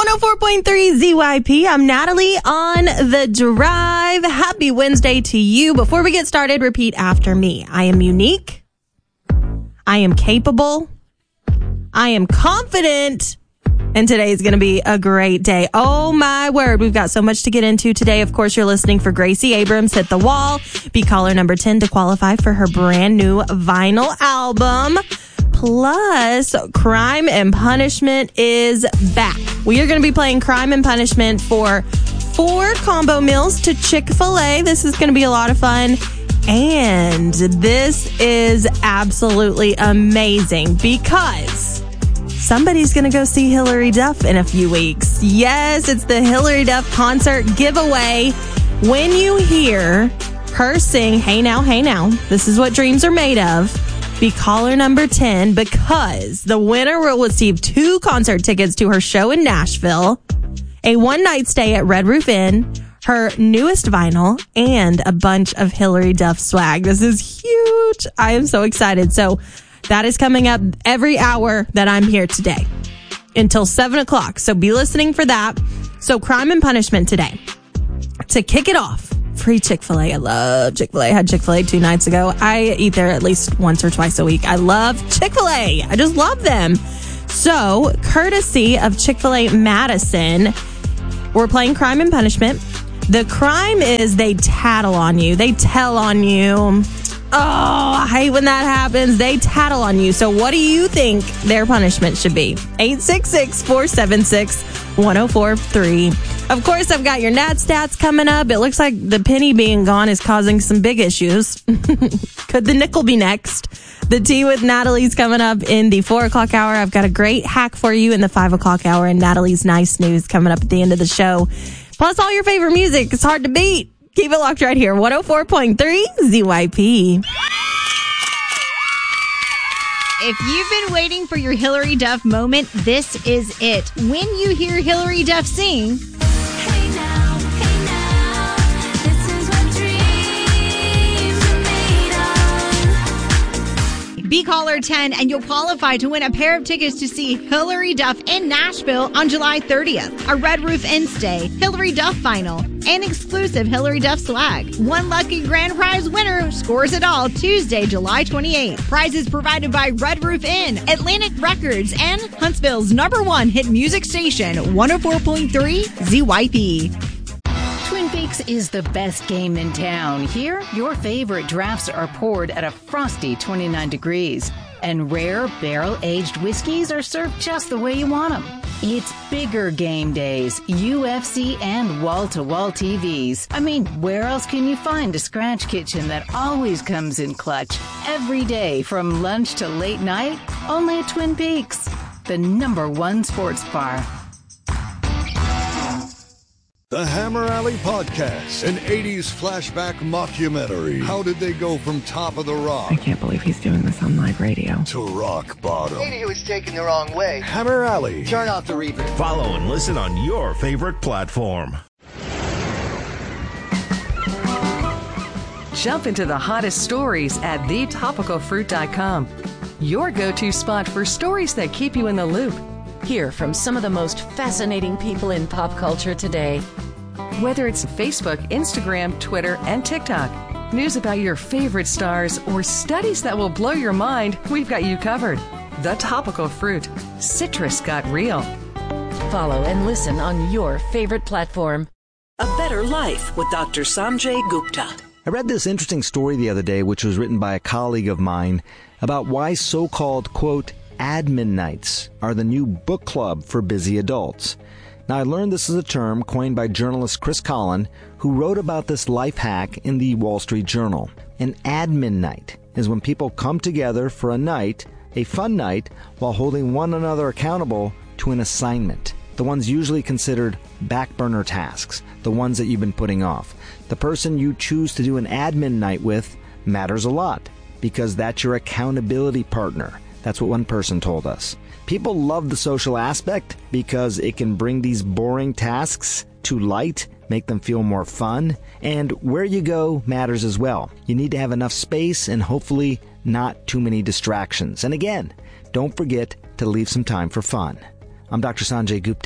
104.3 ZYP. I'm Natalie on the drive. Happy Wednesday to you. Before we get started, repeat after me. I am unique. I am capable. I am confident. And today is going to be a great day. Oh my word. We've got so much to get into today. Of course, you're listening for Gracie Abrams, Hit the Wall. Be caller number 10 to qualify for her brand new vinyl album. Plus, Crime and Punishment is back. We are going to be playing Crime and Punishment for 4 combo meals to Chick-fil-A. This is going to be a lot of fun. And this is absolutely amazing because somebody's going to go see Hilary Duff in a few weeks. Yes, it's the Hilary Duff concert giveaway. When you hear her sing, Hey Now, Hey Now, this is what dreams are made of. Be caller number 10 because the winner will receive 2 concert tickets to her show in Nashville, a one-night stay at Red Roof Inn, her newest vinyl, and a bunch of Hilary Duff swag. This is huge. I am so excited. So that is coming up every hour that I'm here today until 7 o'clock. So be listening for that. So Crime and Punishment today. To kick it off, free Chick-fil-A. I love Chick-fil-A. I had Chick-fil-A 2 nights ago. I eat there at least once or twice a week. I love Chick-fil-A. I just love them. So, courtesy of Chick-fil-A Madison, we're playing Crime and Punishment. The crime is they tattle on you. They tell on you. Oh, I hate when that happens. They tattle on you. So what do you think their punishment should be? 866-476-1043. Of course, I've got your Nat Stats coming up. It looks like the penny being gone is causing some big issues. Could the nickel be next? The tea with Natalie's coming up in the 4 o'clock hour. I've got a great hack for you in the 5 o'clock hour, and Natalie's nice news coming up at the end of the show. Plus all your favorite music. It's hard to beat. Keep it locked right here. 104.3 ZYP. If you've been waiting for your Hilary Duff moment, this is it. When you hear Hilary Duff sing, Hey now, this is what dreams are made of. be caller 10 and you'll qualify to win a pair of tickets to see Hilary Duff in Nashville on July 30th. A Red Roof Inn stay, Hilary Duff vinyl, and exclusive Hilary Duff swag. One lucky grand prize winner scores it all Tuesday, July 28th. Prizes provided by Red Roof Inn, Atlantic Records, and Huntsville's #1 hit music station, 104.3 ZYP. Twin Peaks is the best game in town. Here, your favorite drafts are poured at a frosty 29 degrees. And rare, barrel-aged whiskeys are served just the way you want them. It's bigger game days, UFC, and wall-to-wall TVs. I mean, where else can you find a scratch kitchen that always comes in clutch every day from lunch to late night? Only at Twin Peaks, the #1 sports bar. The Hammer Alley Podcast, an 80s flashback mockumentary. How did they go from top of the rock I can't believe he's doing this on live radio. to rock bottom? Maybe he was taken the wrong way. Hammer Alley. Turn off the reverb. Follow and listen on your favorite platform. Jump into the hottest stories at thetopicalfruit.com. Your go-to spot for stories that keep you in the loop. Hear from some of the most fascinating people in pop culture today. Whether it's Facebook, Instagram, Twitter, and TikTok, news about your favorite stars, or studies that will blow your mind, we've got you covered. The Topical Fruit. Citrus got real. Follow and listen on your favorite platform. A Better Life with Dr. Sanjay Gupta. I read this interesting story the other day, which was written by a colleague of mine, about why so-called, quote, admin nights are the new book club for busy adults. Now, I learned this is a term coined by journalist Chris Collin, who wrote about this life hack in the Wall Street Journal. An admin night is when people come together for a night, a fun night, while holding one another accountable to an assignment. The ones usually considered back burner tasks, the ones that you've been putting off. The person you choose to do an admin night with matters a lot, because that's your accountability partner. That's what one person told us. People love the social aspect because it can bring these boring tasks to light, make them feel more fun, and where you go matters as well. You need to have enough space and hopefully not too many distractions. And again, don't forget to leave some time for fun. I'm Dr. Sanjay Gupta.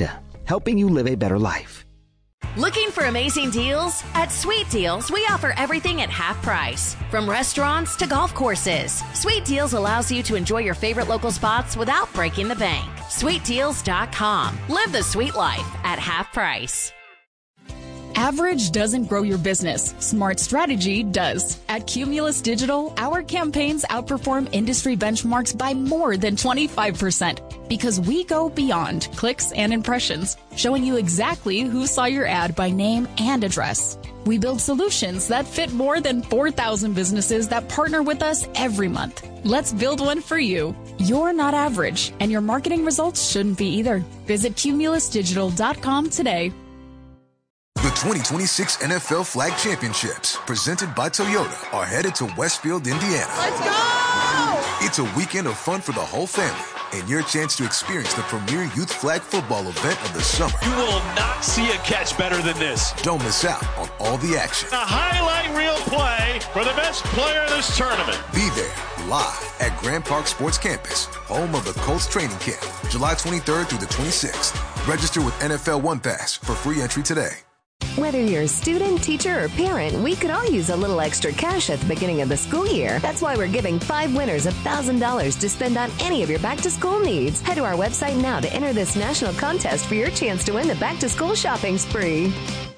helping you live a better life. Looking for amazing deals? At Sweet Deals, we offer everything at half price. From restaurants to golf courses, Sweet Deals allows you to enjoy your favorite local spots without breaking the bank. SweetDeals.com. Live the sweet life at half price. Average doesn't grow your business. Smart strategy does. At Cumulus Digital, our campaigns outperform industry benchmarks by more than 25% because we go beyond clicks and impressions, showing you exactly who saw your ad by name and address. We build solutions that fit more than 4,000 businesses that partner with us every month. Let's build one for you. You're not average, and your marketing results shouldn't be either. Visit cumulusdigital.com today. The 2026 NFL Flag Championships, presented by Toyota, are headed to Westfield, Indiana. Let's go! It's a weekend of fun for the whole family and your chance to experience the premier youth flag football event of the summer. You will not see a catch better than this. Don't miss out on all the action. A highlight reel play for the best player in this tournament. Be there live at Grand Park Sports Campus, home of the Colts training camp, July 23rd through the 26th. Register with NFL One Pass for free entry today. Whether you're a student, teacher, or parent, we could all use a little extra cash at the beginning of the school year. That's why we're giving 5 winners $1,000 to spend on any of your back-to-school needs. Head to our website now to enter this national contest for your chance to win the back-to-school shopping spree.